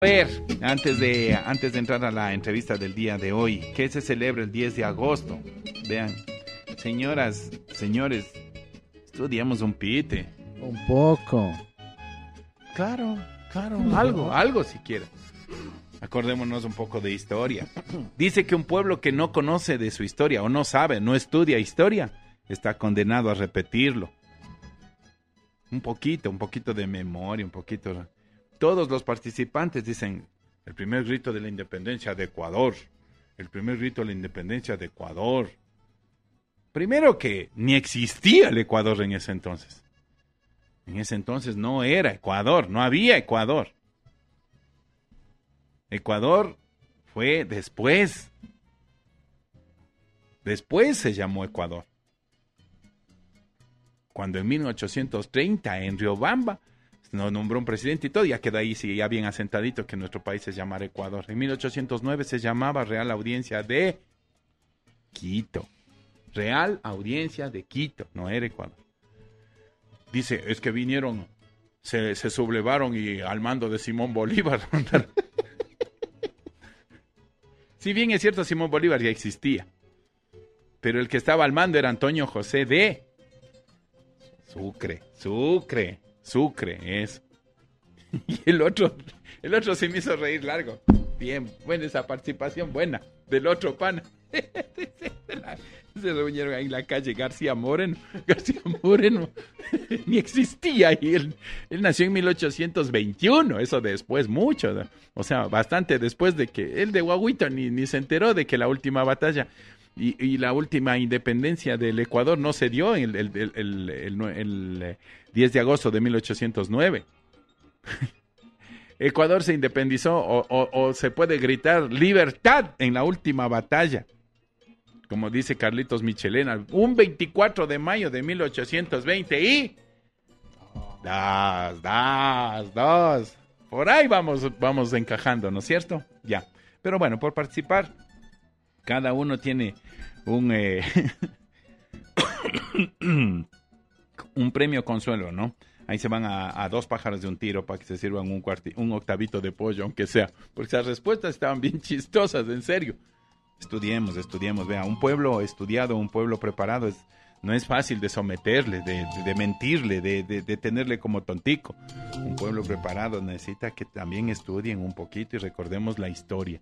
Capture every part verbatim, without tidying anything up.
A ver, antes de, antes de entrar a la entrevista del día de hoy, ¿qué se celebra el diez de agosto? Vean, señoras, señores, estudiamos un pite. Un poco. Claro, claro, algo, algo si quieren. Acordémonos un poco de historia. Dice que un pueblo que no conoce de su historia o no sabe, no estudia historia, está condenado a repetirlo. Un poquito, un poquito de memoria, un poquito... Todos los participantes dicen, el primer grito de la independencia de Ecuador, el primer grito de la independencia de Ecuador. Primero que ni existía el Ecuador en ese entonces. En ese entonces no era Ecuador, no había Ecuador. Ecuador fue después. Después se llamó Ecuador. Cuando en mil ochocientos treinta en Riobamba nos nombró un presidente y todo, ya queda ahí sí, ya bien asentadito que nuestro país se llamara Ecuador. En mil ochocientos nueve se llamaba Real Audiencia de Quito. Real Audiencia de Quito, no era Ecuador. Dice, es que vinieron, se, se sublevaron y al mando de Simón Bolívar. Si bien es cierto, Simón Bolívar ya existía, pero el que estaba al mando era Antonio José de Sucre, Sucre. Sucre, eso. Y el otro, el otro se me hizo reír largo. Bien, buena esa participación, buena. Del otro pana. Se reunieron ahí en la calle García Moreno. García Moreno ni existía ahí. Él, él nació en mil ochocientos veintiuno, eso después mucho. ¿No? O sea, bastante después de que él de Guaguito ni, ni se enteró de que la última batalla... Y, y la última independencia del Ecuador no se dio el, el, el, el, el, el diez de agosto de mil ochocientos nueve. Ecuador se independizó o, o, o se puede gritar libertad en la última batalla. Como dice Carlitos Michelena, un veinticuatro de mayo de mil ochocientos veinte y... Das, das, das. Por ahí vamos, vamos encajando, ¿no es cierto? Ya. Pero bueno, por participar... Cada uno tiene un eh, un premio consuelo, ¿no? Ahí se van a, a dos pájaros de un tiro para que se sirvan un, cuarti, un octavito de pollo, aunque sea. Porque las respuestas estaban bien chistosas, en serio. Estudiemos, estudiemos. Vea, un pueblo estudiado, un pueblo preparado, es, no es fácil de someterle, de, de, de mentirle, de, de, de tenerle como tontico. Un pueblo preparado necesita que también estudien un poquito y recordemos la historia.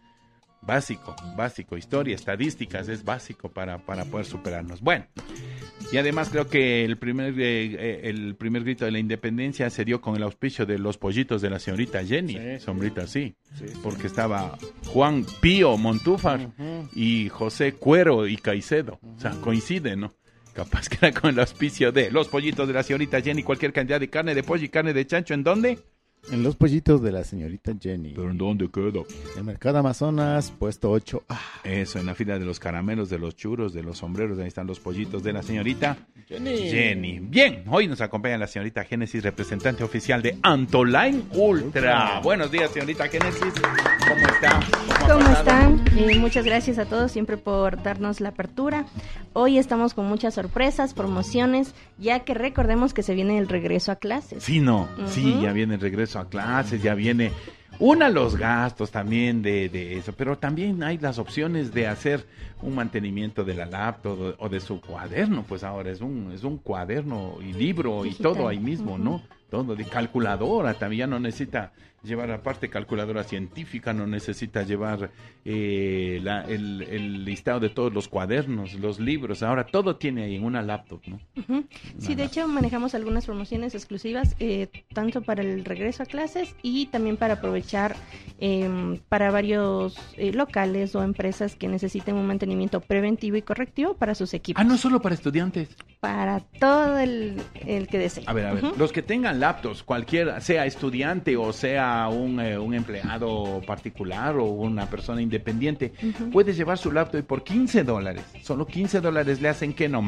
Básico, básico, historia, estadísticas, es básico para, para poder superarnos. Bueno, y además creo que el primer, eh, el primer grito de la independencia se dio con el auspicio de los pollitos de la señorita Jenny, sí, sombrita, sí, sí, sí, porque estaba Juan Pío Montúfar uh-huh. y José Cuero y Caicedo, uh-huh. O sea, coincide, ¿no? Capaz que era con el auspicio de los pollitos de la señorita Jenny, cualquier cantidad de carne de pollo y carne de chancho, ¿en dónde? En los pollitos de la señorita Jenny. ¿Pero en dónde queda? En el Mercado Amazonas, puesto ocho A. Eso, en la fila de los caramelos, de los churros, de los sombreros, ahí están los pollitos de la señorita Jenny. Jenny. Bien, hoy nos acompaña la señorita Génesis, representante oficial de Antoline Ultra. Ultra. Buenos días, señorita Génesis. ¿Cómo está? ¿Cómo, ¿Cómo están? Eh, muchas gracias a todos siempre por darnos la apertura. Hoy estamos con muchas sorpresas, promociones, ya que recordemos que se viene el regreso a clases. Sí, no, uh-huh. sí, ya viene el regreso a clases, ya viene una los gastos también de, de eso, pero también hay las opciones de hacer un mantenimiento de la laptop o de su cuaderno, pues ahora es un es un cuaderno y libro digital. Y todo ahí mismo, uh-huh. ¿no? Todo de calculadora, también ya no necesita llevar aparte calculadora científica, no necesita llevar eh, la, el, el listado de todos los cuadernos, los libros, ahora todo tiene ahí en una laptop, ¿no? Uh-huh. Sí, de hecho manejamos algunas promociones exclusivas, eh, tanto para el regreso a clases y también para aprovechar eh, para varios eh, locales o empresas que necesiten un mantenimiento preventivo y correctivo para sus equipos. Ah, no solo para estudiantes. Para todo el, el que desee. A ver, a ver, uh-huh. los que tengan laptops, cualquiera, sea estudiante o sea un, eh, un empleado particular o una persona independiente, uh-huh. puede llevar su laptop y por quince dólares, solo quince dólares le hacen que nomás.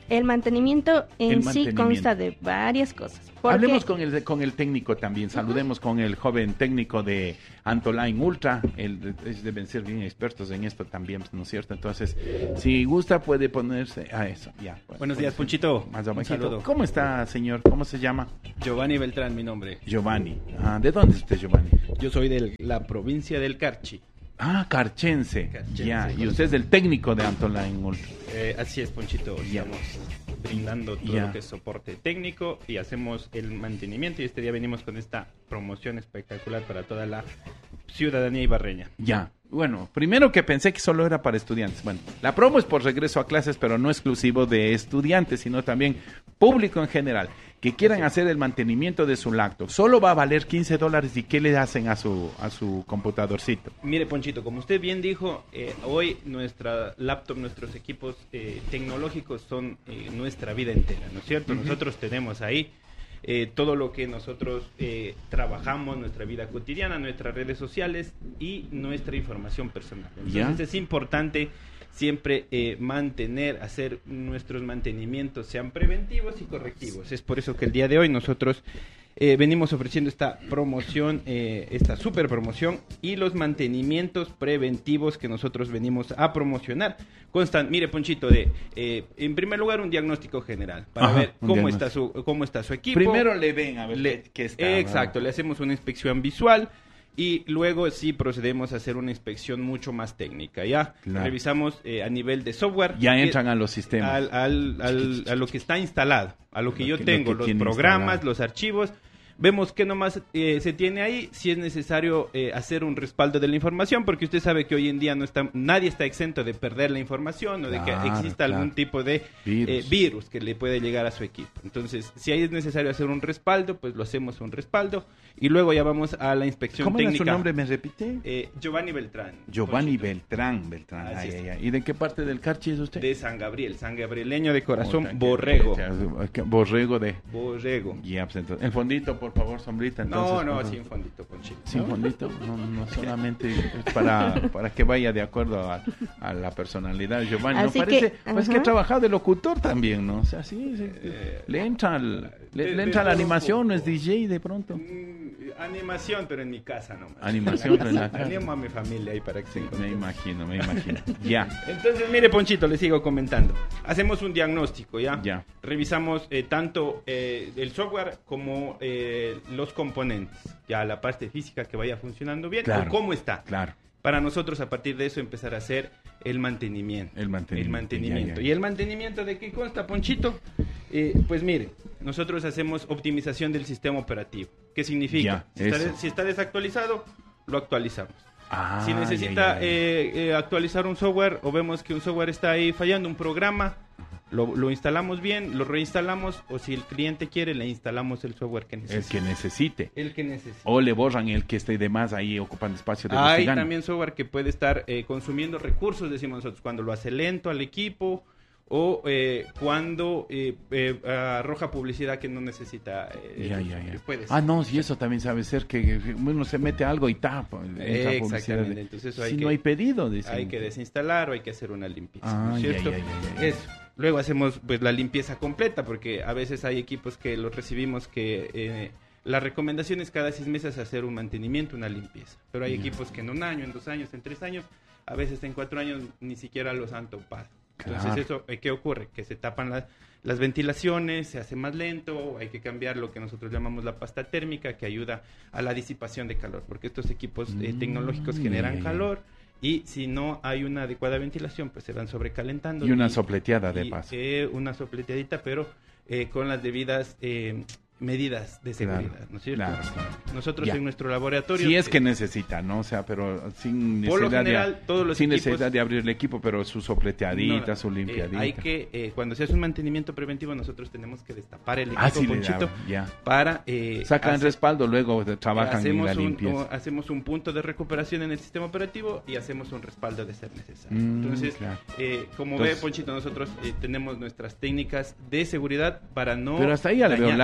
El mantenimiento en El sí mantenimiento. consta de varias cosas. Porque Hablemos con el con el técnico también, saludemos con el joven técnico de Antoline Ultra, el, ellos deben ser bien expertos en esto también, ¿no es cierto? Entonces, si gusta puede ponerse a eso, ya. Bueno, Buenos días, Ponchito. Más Un abajito. saludo. ¿Cómo está, señor? ¿Cómo se llama? Giovanni Beltrán, mi nombre. Giovanni. Ah, ¿de dónde es usted, Giovanni? Yo soy de la provincia del Carchi. Ah, carchense. Carchense, Ya, y correcto. usted es el técnico de Antoline Ultra. Eh, así es, Ponchito. Ya. Estamos brindando todo Ya. lo que es soporte técnico y hacemos el mantenimiento. Y este día venimos con esta promoción espectacular para toda la ciudadanía ibarreña. Ya, bueno, primero que pensé que solo era para estudiantes. Bueno, la promo es por regreso a clases, pero no exclusivo de estudiantes, sino también público en general, que quieran hacer el mantenimiento de su laptop. Solo va a valer quince dólares y ¿qué le hacen a su, a su computadorcito? Mire, Ponchito, como usted bien dijo, eh, hoy nuestra laptop, nuestros equipos eh, tecnológicos son eh, nuestra vida entera, ¿no es cierto? Ujú. Nosotros tenemos ahí eh, todo lo que nosotros eh, trabajamos, nuestra vida cotidiana, nuestras redes sociales y nuestra información personal. Entonces Ya. es importante siempre eh, mantener, hacer nuestros mantenimientos sean preventivos y correctivos. Es por eso que el día de hoy nosotros eh, venimos ofreciendo esta promoción, eh, esta super promoción y los mantenimientos preventivos que nosotros venimos a promocionar. Constan, mire, Ponchito, de eh, en primer lugar un diagnóstico general para Ajá, ver un cómo diagnóstico. está su cómo está su equipo. Primero le ven a ver Le- qué, qué está. Exacto, le hacemos una inspección visual y luego sí procedemos a hacer una inspección mucho más técnica, ¿ya? Claro. Revisamos eh, a nivel de software. Ya que- entran a los sistemas. al, al, al- a lo que está instalado, a lo que Lo yo que- lo tengo, que los tiene programas, instalado. los archivos. Vemos qué nomás eh, se tiene ahí, si es necesario eh, hacer un respaldo de la información, porque usted sabe que hoy en día no está, nadie está exento de perder la información o de que Claro, exista algún claro. tipo de Virus. eh, virus que le puede llegar a su equipo. Entonces, si ahí es necesario hacer un respaldo, pues lo hacemos un respaldo y luego ya vamos a la inspección ¿Cómo era técnica. su nombre? ¿Me repite? Eh, Giovanni Beltrán. Giovanni Ponchito. Beltrán. Beltrán. Así Ay, es. ay, ay. ¿Y de qué parte del Carchi es usted? De San Gabriel, San Gabrieleño de corazón, Puta, que- borrego. que- que- Borrego de... Borrego. Ya, pues, entonces, el fondito, por favor, sombrita. Entonces, No, no, por favor. sin fondito, Ponchito. Sin fondito, no, no solamente es para, para que vaya de acuerdo a, a la personalidad. Giovanni, ¿no? Así Parece, que, pues que ajá. ha trabajado de locutor también, ¿no? O sea, sí, sí, Eh, le entra, al- le, de- le de entra la todo un animación, poco. es D J de pronto. Mm, animación, pero en mi casa nomás. Animación, pero en la casa. Animo a mi familia ahí para que se Sí, me encuentren. imagino, me imagino. Ya, Entonces, mire, Ponchito, le sigo comentando. Hacemos un diagnóstico, ¿ya? Ya. Revisamos eh, tanto eh, el software como eh, los componentes. Ya la parte física que vaya funcionando bien Claro. o cómo está. claro. Para nosotros, a partir de eso, empezar a hacer el mantenimiento. El mantenimiento, El mantenimiento. ya, ya. ¿Y el mantenimiento de qué consta, Ponchito? Eh, pues mire, nosotros hacemos optimización del sistema operativo. ¿Qué significa? Ya, si, está, eso. de- si está desactualizado, lo actualizamos. Ah, si necesita ya, ya, ya. eh, eh, actualizar un software o vemos que un software está ahí fallando, un programa, lo, lo instalamos bien, lo reinstalamos o si el cliente quiere, le instalamos el software que el necesita. que necesite. El que necesita. O le borran el que esté de más ahí ocupando espacio de Hay investigando. también software que puede estar eh, consumiendo recursos, decimos nosotros, cuando lo hace lento al equipo o eh, cuando eh, eh, arroja publicidad que no necesita. eh, Ya, el ya, software. ya. Puede ser. Ah, no, y eso también sabe ser que uno se mete algo y tapa. entra Eh, publicidad exactamente, de- entonces eso hay si que- no hay pedido, dicen. Hay que desinstalar o hay que hacer una limpieza, Ah, ¿no es ya, cierto? ya, ya, ya, ya. Eso. Luego hacemos pues la limpieza completa porque a veces hay equipos que los recibimos que eh, la recomendación es cada seis meses hacer un mantenimiento, una limpieza. Pero hay Ya. equipos que en un año, en dos años, en tres años, a veces en cuatro años ni siquiera los han topado. Entonces Claro. eso, eh, ¿qué ocurre? Que se tapan las, las ventilaciones, se hace más lento, hay que cambiar lo que nosotros llamamos la pasta térmica que ayuda a la disipación de calor, porque estos equipos eh, Mm, tecnológicos ya, generan ya, ya. calor y si no hay una adecuada ventilación, pues se van sobrecalentando. Y una sopleteada de y, paso. eh, una sopleteadita, pero eh, con las debidas eh, medidas de Claro, seguridad, ¿no es cierto? claro, claro. Nosotros Ya. en nuestro laboratorio... Si es eh, que necesita, ¿no? O sea, pero sin Por lo necesidad, general, de, todos los sin equipos- necesidad de abrir el equipo, pero su sopleteadita, no, su eh, limpiadita. hay que, eh, cuando se hace un mantenimiento preventivo, nosotros tenemos que destapar el equipo, Ah, sí, le Ponchito, da, ya. para... eh, Sacan hacer- respaldo, luego de- trabajan en hacemos la un, limpieza. o- hacemos un punto de recuperación en el sistema operativo y hacemos un respaldo de ser necesario. Mm, Entonces, claro. eh, como Entonces- ve, Ponchito, nosotros eh, tenemos nuestras técnicas de seguridad para no... Pero hasta ahí ya le veo dañar. largo el trabajo.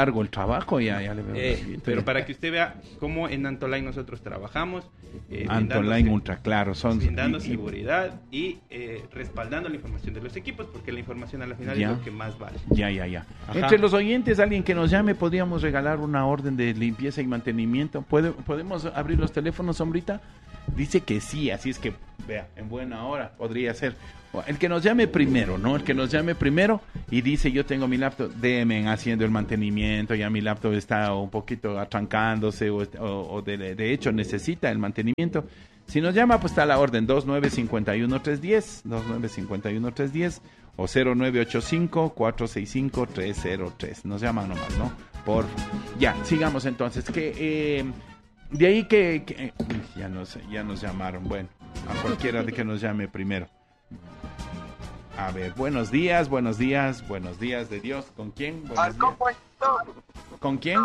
abajo ya, ya le veo. Eh, pero para que usted vea cómo en Antoline nosotros trabajamos. Eh, Antoline Ultra, claro. Son, brindando y, seguridad y eh, respaldando la información de los equipos, porque la información a la final ya. es lo que más vale. Ya, ya, ya. Ajá. Entre los oyentes, alguien que nos llame, podríamos regalar una orden de limpieza y mantenimiento. ¿Puede, ¿Podemos abrir los teléfonos, Sombrita? Dice que sí, así es que, vea, en buena hora podría ser. El que nos llame primero, ¿no? El que nos llame primero y dice, yo tengo mi laptop, déme haciendo el mantenimiento, ya mi laptop está un poquito atrancándose o, o, o de, de hecho necesita el mantenimiento. Si nos llama, pues está la orden dos nueve cinco uno tres uno cero, dos nueve cinco uno tres uno cero o cero nueve ocho cinco cuatro seis cinco tres cero tres. Nos llama nomás, ¿no? Por ya, sigamos entonces. Que eh, de ahí que, que uy, ya nos ya nos llamaron. Bueno, a cualquiera de que nos llame primero. A ver, buenos días, buenos días, buenos días de Dios. ¿Con quién? Buenos días. ¿Con quién?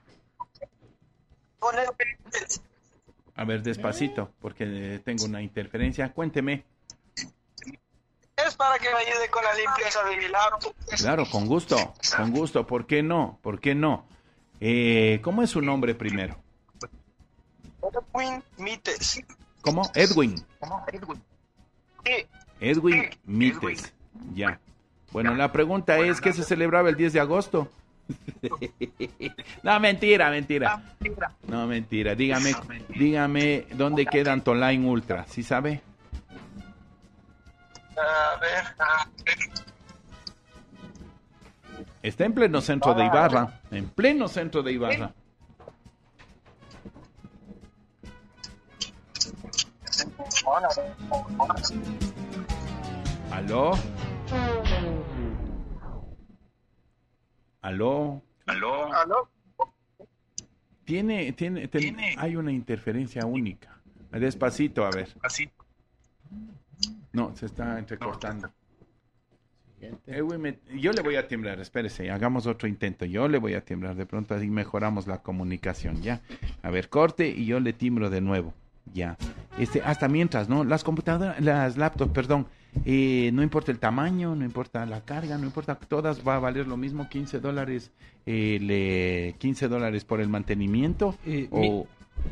A ver, despacito, porque tengo una interferencia. Cuénteme. Es para que me ayude con la limpieza de mi laptop. Claro, con gusto, con gusto. ¿Por qué no? ¿Por qué no? Eh, ¿Cómo es su nombre primero? Edwin Mites. ¿Cómo? Edwin. Sí. Edwin Mites. Ya. Bueno, la pregunta es, ¿qué se celebraba el diez de agosto? No, mentira, mentira. No, mentira. Dígame, dígame, ¿dónde queda Antoline Ultra? ¿Sí sabe? A ver. Está en pleno centro de Ibarra. En pleno centro de Ibarra. ¿Aló? ¿Aló? ¿Aló? ¿Aló? Tiene, tiene, ten- Tiene. hay una interferencia única. Despacito, a ver. Así. No, se está entrecortando. Eh, güey, me- yo le voy a timbrar, espérese, hagamos otro intento. Yo le voy a timbrar, de pronto así mejoramos la comunicación, ¿ya? A ver, corte y yo le timbro de nuevo, ya. Este, hasta mientras, ¿no? Las computadoras, las laptops, perdón, eh, no importa el tamaño, no importa la carga, no importa, todas va a valer lo mismo, quince dólares, eh, le, quince dólares por el mantenimiento, Eh, o... mi-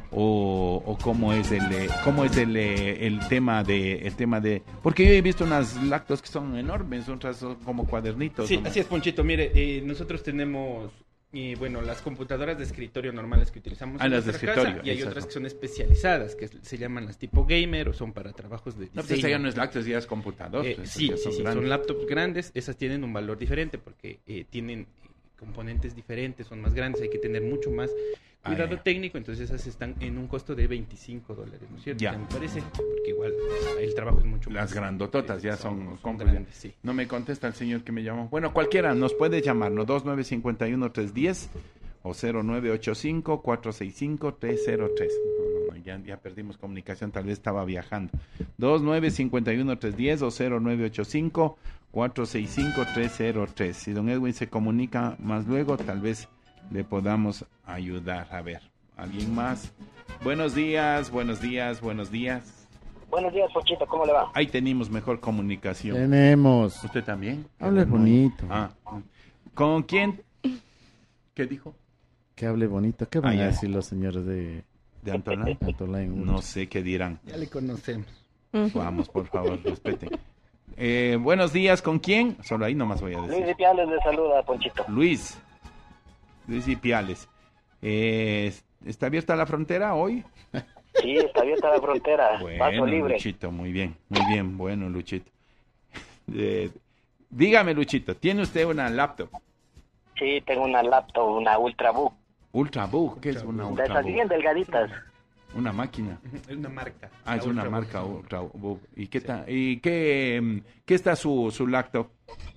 o, o cómo es el eh, cómo es el, eh, el tema de el tema de porque yo he visto unas lactos que son enormes, otras son como cuadernitos. Sí, como- así es, Ponchito. Mire, eh, nosotros tenemos, eh, bueno, las computadoras de escritorio normales que utilizamos Ah, en las de nuestra escritorio, casa, y hay esas otras son. que son especializadas, que se llaman las tipo gamer o son para trabajos de No, pues diseño. esa ya no es lactos, ya es computador. Eh, pues, sí, ya sí, son sí, grandes. son laptops grandes, esas tienen un valor diferente porque eh, tienen eh, componentes diferentes, son más grandes, hay que tener mucho más Ah, cuidado ya, ya. técnico, entonces esas están en un costo de veinticinco dólares, ¿no es cierto? Ya. O sea, me parece, porque igual pues, el trabajo es mucho más. Las grandototas ya eh, son, son compras ya. grandes, sí. No me contesta el señor que me llamó. Bueno, cualquiera nos puede llamar, ¿no? dos nueve cinco uno tres uno cero o cero nueve ocho cinco cuatro seis cinco tres cero tres. No, no, no, ya, ya perdimos comunicación, tal vez estaba viajando. dos nueve cinco uno tres uno cero o cero nueve ocho cinco cuatro seis cinco tres cero tres. Si don Edwin se comunica más luego, tal vez le podamos ayudar. A ver, ¿alguien más? Buenos días, buenos días, buenos días. Buenos días, Pochito, ¿cómo le va? Ahí tenemos mejor comunicación. Tenemos. ¿Usted también? Hable bonito. Ah, ¿con quién? ¿Qué dijo? Que hable bonito. ¿Qué van Ah, a ya. decir los señores de ¿De Antoline? Antoline? No sé qué dirán. Ya le conocemos. Ujú. Vamos, por favor, respeten. Eh, buenos días, ¿con quién? Solo ahí nomás voy a Luis decir. Ipiales le saluda, Ponchito. Luis. Luis Ipiales. Eh, ¿Está abierta la frontera hoy? Sí, está abierta la frontera. Paso Bueno, libre. Luchito, muy bien, muy bien, bueno, Luchito. Eh, dígame, Luchito, ¿tiene usted una laptop? Sí, tengo una laptop, una Ultrabook. Ultrabook, ¿qué es una De esas Ultrabook? bien delgaditas. Una máquina. Es una marca. Ah, es La una Ultrabook. marca Ultrabook. ¿Y qué está, y qué, mm, qué está su, su laptop?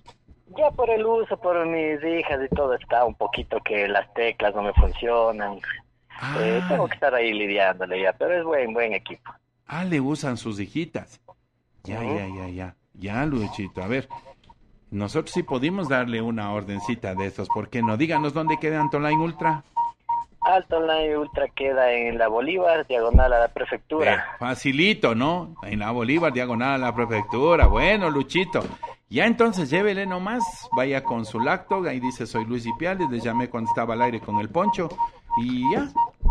Ya por el uso, por mis hijas y todo, está un poquito que las teclas no me funcionan. Eh, Ah, tengo que estar ahí lidiándole ya, pero es buen, buen equipo. ah, le usan sus hijitas. Ya, Ujú. ya, ya, ya. Ya, Luchito, a ver. Nosotros sí pudimos darle una ordencita de esos. ¿Por qué no? Díganos dónde queda Antoline Ultra. Alto Line Ultra queda en la Bolívar, diagonal a la prefectura. Ve, facilito, ¿no? En la Bolívar, diagonal a la prefectura. Bueno, Luchito. Ya entonces llévele nomás, vaya con su laptop, ahí dice soy Luis Ipiales, le llamé cuando estaba al aire con el Poncho, y ya,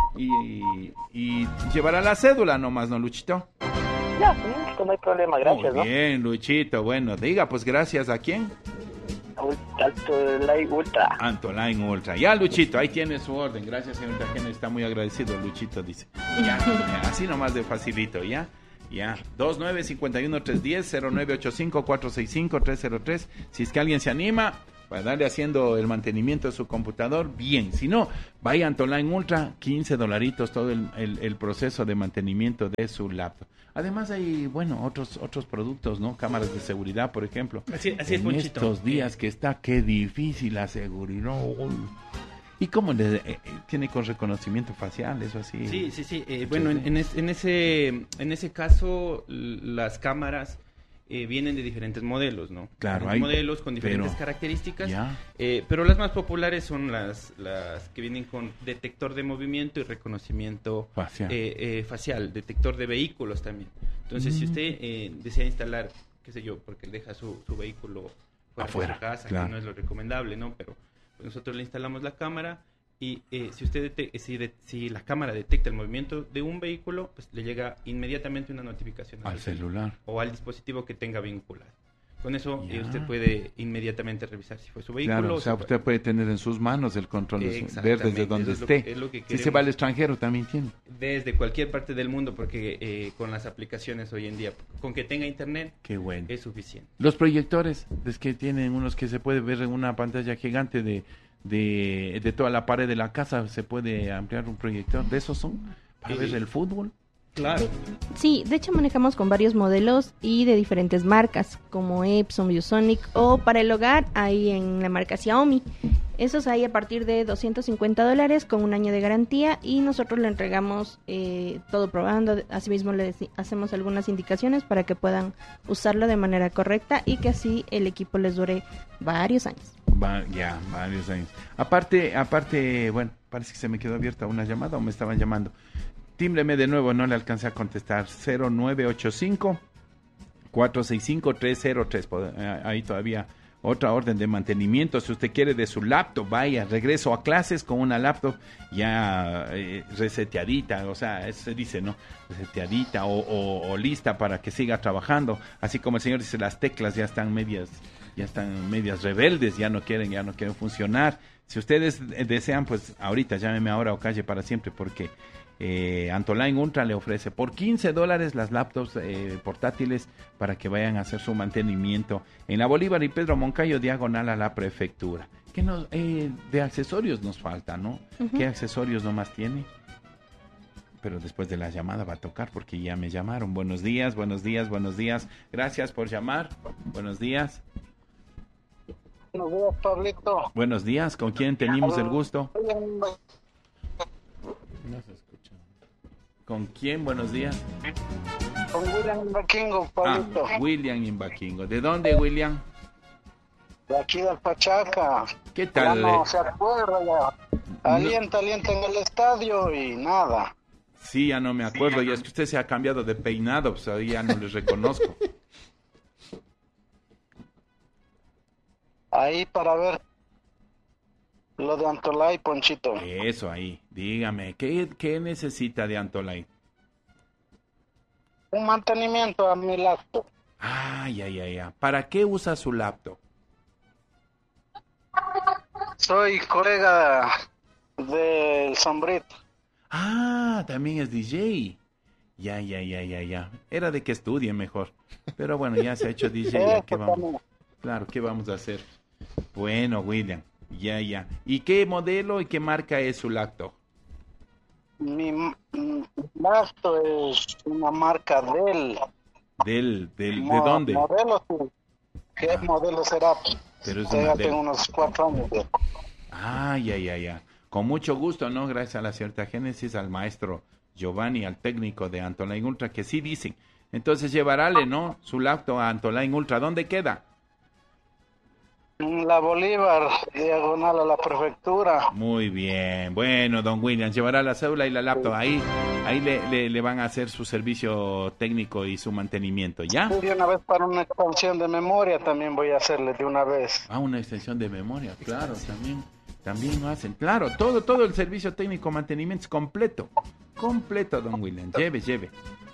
y, y llevará la cédula nomás, ¿no, Luchito? Ya, listo, no hay problema, gracias, Muy bien, Luchito, bueno, diga pues gracias a quién. ¿no? Antolay Ultra. Antoline Ultra. Ya, Luchito, ahí tiene su orden. Gracias, señor Tajena, está muy agradecido, Luchito, dice. Ya, así nomás de facilito, ¿ya? Ya, dos nueve cinco uno tres uno cero cero nueve ocho cinco cuatro seis cinco tres cero tres. Si es que alguien se anima para darle haciendo el mantenimiento de su computador, bien. Si no, vaya a Antoline Ultra, quince dolaritos todo el, el, el proceso de mantenimiento de su laptop. Además hay, bueno, otros otros productos, ¿no? Cámaras de seguridad, por ejemplo. Así, así es, en Ponchito. estos días que está, qué difícil la seguridad. ¿Y cómo le, eh, tiene con reconocimiento facial, eso así? Sí, sí, sí. Eh, bueno, en, en, es- en ese en ese caso, l- las cámaras eh, vienen de diferentes modelos, ¿no? Claro, Diferentes hay- modelos con diferentes pero- características. Ya. Eh, pero las más populares son las, las que vienen con detector de movimiento y reconocimiento Facial. eh, eh, facial, detector de vehículos también. Entonces, si Mm. usted eh, desea instalar, qué sé yo, porque deja su, su vehículo fuera Afuera, de su casa, claro. que no es lo recomendable, ¿no? Pero pues, nosotros le instalamos la cámara y eh, si usted dete- si, de- si la cámara detecta el movimiento de un vehículo, pues le llega inmediatamente una notificación Al celular. o al dispositivo que tenga vinculado. Con eso eh, Ya. usted puede inmediatamente revisar si fue su vehículo. Claro, o si sea, fue- usted puede tener en sus manos el control de su, ver Exactamente, desde donde eso es lo esté. que- es lo que Si se queremos. va al extranjero también tiene. Desde cualquier parte del mundo, porque eh, con las aplicaciones hoy en día, con que tenga internet, Qué bueno. es suficiente. Los proyectores, es que tienen unos que se puede ver en una pantalla gigante de, de, de toda la pared de la casa, se puede ampliar un proyector. ¿De esos son? Para Eh, ver el fútbol. Claro. Sí, de hecho manejamos con varios modelos y de diferentes marcas, como Epson, ViewSonic, o para el hogar hay en la marca Xiaomi. Esos hay a partir de doscientos cincuenta dólares con un año de garantía y nosotros le entregamos eh, todo probando. Asimismo les hacemos algunas indicaciones para que puedan usarlo de manera correcta y que así el equipo les dure varios años. Va, ya, varios años. Aparte, aparte, bueno, parece que se me quedó abierta una llamada o me estaban llamando. Tímbreme de nuevo, no le alcancé a contestar. cero nueve ocho cinco cuatro seis cinco tres cero tres. Pod- eh, Ahí todavía otra orden de mantenimiento. Si usted quiere de su laptop, vaya, regreso a clases con una laptop ya eh, reseteadita, o sea, eso se dice, ¿no? Reseteadita o, o- o lista para que siga trabajando. Así como el señor dice, las teclas ya están medias, ya están medias rebeldes, ya no quieren, ya no quieren funcionar. Si ustedes eh, desean, pues ahorita llámeme ahora o calle para siempre, porque eh, Antoline Ultra le ofrece por quince dólares las laptops eh, portátiles para que vayan a hacer su mantenimiento en la Bolívar y Pedro Moncayo, diagonal a la prefectura. ¿Qué nos, eh, de accesorios nos falta, ¿no? Ujú. ¿Qué accesorios nomás tiene? Pero después de la llamada va a tocar porque ya me llamaron. Buenos días, buenos días, buenos días. Gracias por llamar. Buenos días. Buenos días, Pablito. Buenos días. ¿Con quién tenemos el gusto? ¿Con quién? Buenos días. Con William Baquingo, Pablito. Ah, William Imbaquingo. ¿De dónde, William? De aquí del Pachaca. ¿Qué Ya tal? no eh? se acuerda ya. Alienta, alienta en el estadio y nada. Sí, ya no me acuerdo. Y es que usted se ha cambiado de peinado, pues ahí ya no les reconozco. Ahí para ver lo de Antolay, Ponchito. Eso ahí. Dígame, ¿qué, qué necesita de Antolay? Un mantenimiento a mi laptop. Ay, ay, ay, ay. ¿Para qué usa su laptop? Soy colega del Sombrito. Ah, también es D J. Ya, ya, ya, ya, ya. Era de que estudie mejor. Pero bueno, ya se ha hecho D J. ya, ¿qué Eso vamos? también. Claro, ¿qué vamos a hacer? Bueno, William. Ya, ya. ¿Y qué modelo y qué marca es su laptop? Mi mm, laptop es una marca Dell. ¿Del, del, ¿De Mo- dónde? Modelo, sí. ¿Qué Ah. modelo será? Pero es Ya una Dell. tengo unos cuatro años. ya. Ah, ya, ya, ya. Con mucho gusto, ¿no? Gracias a la cierta Génesis, al maestro Giovanni, al técnico de Antoline Ultra, que sí dicen. Entonces llevarale, ¿no? Su laptop a Antoline Ultra. ¿Dónde queda? La Bolívar, diagonal a la prefectura. Muy bien. Bueno, don William, llevará la cédula y la laptop. Ahí ahí le, le, le van a hacer su servicio técnico y su mantenimiento, ¿ya? De una vez para una expansión de memoria también voy a hacerle de una vez. Ah, una extensión de memoria, claro, también. También lo hacen, claro. Todo, todo el servicio técnico, mantenimiento es completo. Completo, don William. Lleve, lleve.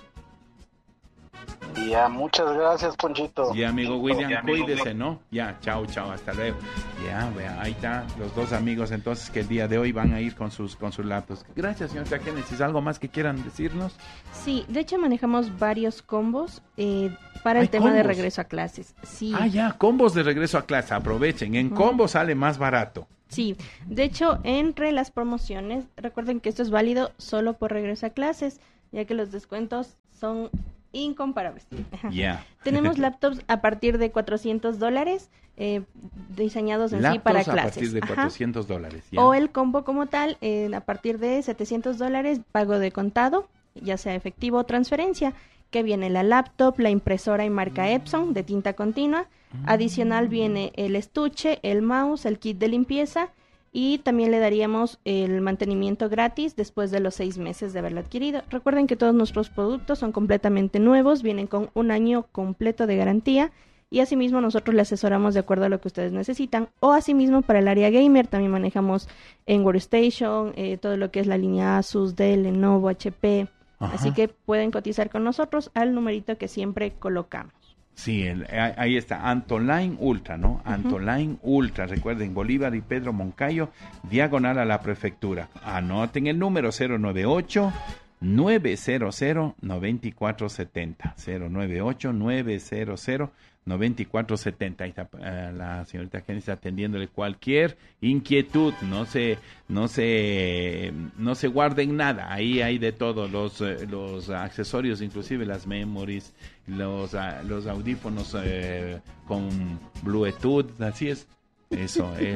Ya, muchas gracias, Ponchito. Ya, amigo William, Ya, amigo cuídese, William. ¿no? Ya, chao, chao, hasta luego. Ya, vea, ahí está, los dos amigos entonces que el día de hoy van a ir con sus con sus laptops. Gracias, señor Génesis. ¿Algo más que quieran decirnos? Sí, de hecho manejamos varios combos eh, para el ¿Hay tema de combos? regreso a clases. Sí. Ah, ya, combos de regreso a clase, aprovechen. En Ujú. combo sale más barato. Sí, de hecho, entre las promociones, recuerden que esto es válido solo por regreso a clases, ya que los descuentos son incomparables. Ya. Tenemos laptops a partir de cuatrocientos dólares, eh, diseñados en sí Laptops para a clases. partir de Ajá. cuatrocientos dólares. Ya. O el combo como tal, eh, a partir de setecientos dólares, pago de contado, ya sea efectivo o transferencia, que viene la laptop, la impresora y marca Epson de tinta continua. Adicional viene el estuche, el mouse, el kit de limpieza y también le daríamos el mantenimiento gratis después de los seis meses de haberlo adquirido. Recuerden que todos nuestros productos son completamente nuevos, vienen con un año completo de garantía y asimismo nosotros le asesoramos de acuerdo a lo que ustedes necesitan. O asimismo para el área gamer también manejamos en Workstation, eh, todo lo que es la línea Asus, Dell, Lenovo, H P. Ajá. Así que pueden cotizar con nosotros al numerito que siempre colocamos. Sí, el- ahí ahí está, Antoline Ultra, ¿no? Antoline Ultra, recuerden, Bolívar y Pedro Moncayo, diagonal a la prefectura. Anoten el número cero nueve ocho, nueve cero cero, nueve cuatro siete cero, cero nueve ocho, nueve cero cero, nueve cuatro siete cero. Ahí está eh, la señorita Génesis atendiéndole cualquier inquietud, no se, no se, no se guarden nada, ahí hay de todo, los, eh, los accesorios, inclusive las memories, los, ah, los audífonos eh, con Bluetooth, así es, eso, eh.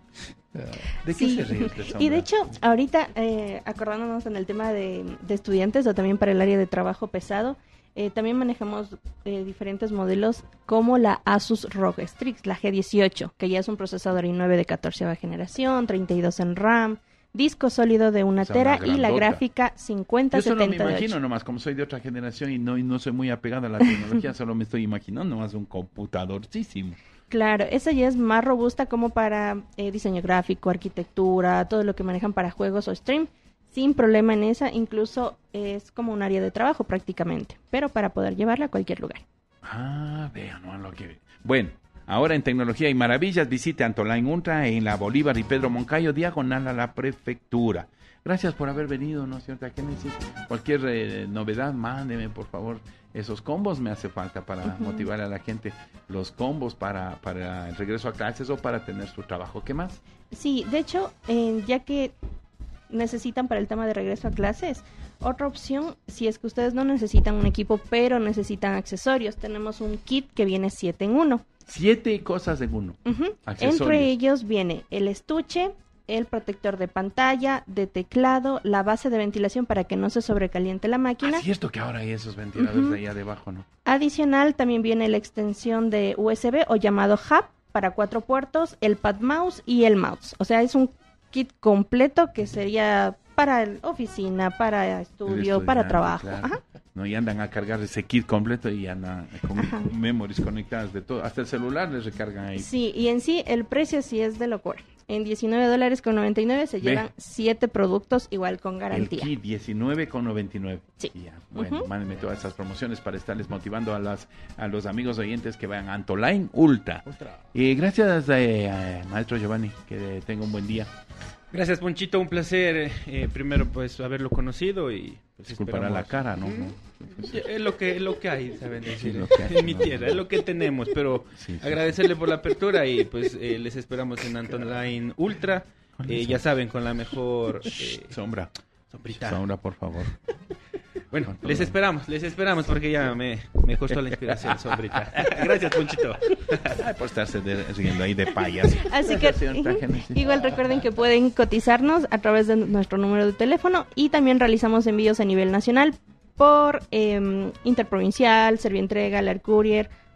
¿De qué Sí. se ríe usted, Y Sombra? de hecho, ahorita, eh, acordándonos en el tema de, de estudiantes o también para el área de trabajo pesado, eh, también manejamos eh, diferentes modelos como la Asus R O G Strix, la G dieciocho, que ya es un procesador i nueve de catorceava generación, treinta y dos en RAM, disco sólido de una O sea, tera una y la grandota. gráfica cincuenta Yo solo me setenta de imagino ocho. nomás, como soy de otra generación y no, y no soy muy apegado a la tecnología, solo me estoy imaginando nomás un computadorcísimo. Claro, esa ya es más robusta como para eh, diseño gráfico, arquitectura, todo lo que manejan para juegos o stream. Sin problema en esa, incluso es como un área de trabajo prácticamente, pero para poder llevarla a cualquier lugar. Ah, vean, no, lo que... Bueno, ahora en Tecnología y Maravillas, visite Antoline Ultra en la Bolívar y Pedro Moncayo, diagonal a la prefectura. Gracias por haber venido, ¿no, señorita Génesis? Cualquier eh, novedad, mándeme, por favor. Esos combos me hace falta para Ujú. motivar a la gente. Los combos para, para el regreso a clases o para tener su trabajo. ¿Qué más? Sí, de hecho, eh, ya que necesitan para el tema de regreso a clases, otra opción, si es que ustedes no necesitan un equipo, pero necesitan accesorios, tenemos un kit que viene siete en uno. Siete cosas en uno. Ujú. Accesorios. Entre ellos viene el estuche, el protector de pantalla, de teclado, la base de ventilación para que no se sobrecaliente la máquina. Ah, cierto que ahora hay esos ventiladores Ujú. de allá debajo, ¿no? Adicional también viene la extensión de U S B o llamado hub para cuatro puertos, el pad mouse y el mouse. O sea, es un kit completo que sería para el- oficina, para El estudio, para estudiante, trabajo. claro. Ajá. No, y andan a cargar ese kit completo y andan con Ajá. memories conectadas de todo. Hasta el celular les recargan ahí. Sí, y en sí el precio sí es de locura. En diecinueve dólares con noventa y nueve se Ve. llevan siete productos igual con El garantía. kit diecinueve con noventa y nueve. Sí. Ya, bueno, Ujú. mándenme todas estas promociones para estarles motivando a las a los amigos oyentes que vayan a Antoline Ultra. Y gracias, eh, eh, maestro Giovanni, que tenga un buen día. Gracias, Ponchito, un placer eh, primero pues haberlo conocido y pues, Disculpará la esperamos- cara, ¿no? Mm, No. Es lo que, es lo que hay, saben decir, lo que hay, en mi no. tierra, es lo que tenemos, pero Sí, sí. agradecerle por la apertura y pues eh, les esperamos en Antoline Ultra, eh, ya saben, con la mejor eh, Sombra, sombrita. sombra, por favor. Bueno, Antoline. les esperamos, les esperamos porque ya me, me costó la inspiración, sombrita. Gracias, Ponchito. Ay, por estarse de- riendo ahí de payas. Así que Gracias, señorita ujú, Génesis. igual recuerden que pueden cotizarnos a través de nuestro número de teléfono y también realizamos envíos a nivel nacional por eh, Interprovincial, Servientrega, Air Courier,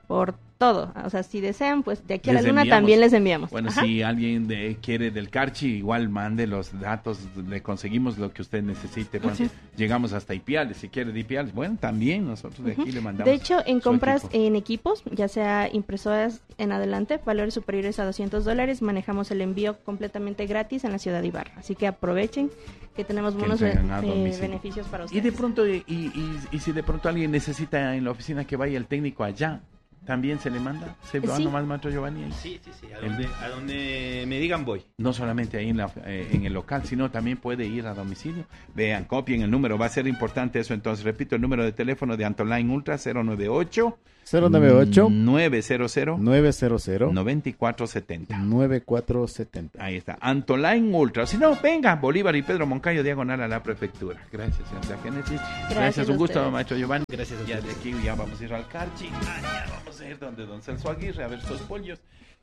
por todo. O sea, si desean, pues de aquí a Les la luna enviamos. también les enviamos. Bueno, Ajá. si alguien de- quiere del Carchi, igual mande los datos, le conseguimos lo que usted necesite. Bueno, Ujú. llegamos hasta Ipiales, si quiere de Ipiales, bueno, también nosotros de aquí Ujú. le mandamos. De hecho, en su compras equipo. en equipos, ya sea impresoras en adelante, valores superiores a doscientos dólares, manejamos el envío completamente gratis en la ciudad de Ibarra. Así que aprovechen que tenemos Que buenos entregan a eh, domicilio. beneficios para Y ustedes. de pronto, y, y, y si de pronto alguien necesita en la oficina que vaya el técnico allá, ¿también se le manda? ¿Se va Sí. nomás, maestro Giovanni? ahí? Sí, sí, sí. A donde, a donde me digan voy. No solamente ahí en, la, eh, en el local, sino también puede ir a domicilio. Vean, copien el número, va a ser importante eso. Entonces, repito, el número de teléfono de Antoline Ultra, cero nueve ocho cero nueve ocho nueve cero cero nueve cero cero nueve cuatro siete cero. nueve cuatro siete cero. Ahí está, Antoline Ultra. Si no, venga, Bolívar y Pedro Moncayo, diagonal a la prefectura. Gracias, señor Génesis. Gracias, Gracias un a gusto, ustedes. maestro Giovanni. Gracias a Ya de ustedes. aquí ya vamos a ir al Carchi. Ah, ya vamos a ir donde don Celso Aguirre a ver sus pollos.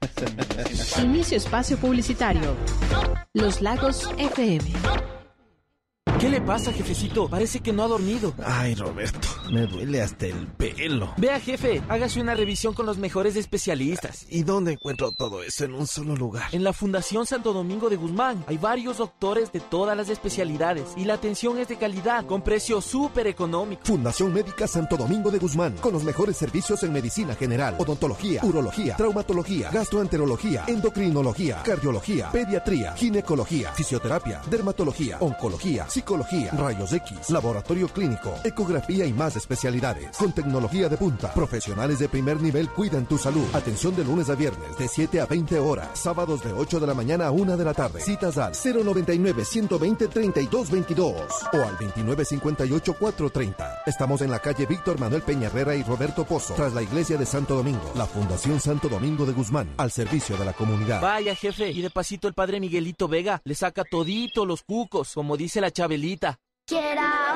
Inicio espacio publicitario. Los Lagos F M. ¿Qué le pasa, jefecito? Parece que no ha dormido. Ay, Roberto, me duele hasta el pelo. Vea, jefe, hágase una revisión con los mejores especialistas. ¿Y dónde encuentro todo eso en un solo lugar? En la Fundación Santo Domingo de Guzmán hay varios doctores de todas las especialidades y la atención es de calidad, con precios súper económicos. Fundación Médica Santo Domingo de Guzmán, con los mejores servicios en medicina general, odontología, urología, traumatología, gastroenterología, endocrinología, cardiología, pediatría, ginecología, fisioterapia, dermatología, oncología, psicología, rayos X, laboratorio clínico, ecografía y más especialidades. Con tecnología de punta, profesionales de primer nivel cuidan tu salud. Atención de lunes a viernes de siete a veinte horas, sábados de ocho de la mañana a una de la tarde. Citas al cero noventa y nueve, ciento veinte, treinta y dos veintidós o al veintinueve cincuenta y ocho, cuatrocientos treinta. Estamos en la calle Víctor Manuel Peña Herrera y Roberto Pozo, tras la iglesia de Santo Domingo. La Fundación Santo Domingo de Guzmán, al servicio de la comunidad. Vaya, jefe, y de pasito el padre Miguelito Vega le saca todito los cucos, como dice la Chabelita. Quiera